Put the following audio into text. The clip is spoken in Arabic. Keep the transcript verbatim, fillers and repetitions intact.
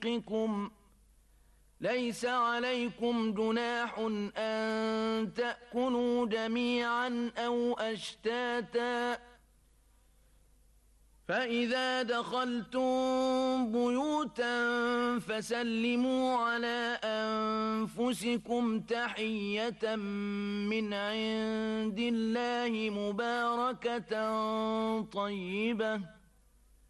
طريقكم ليس عليكم جناح أن تأكلوا جميعا أو أشتاتا فإذا دخلتم بيوتا فسلموا على أنفسكم تحية من عند الله مباركة طيبة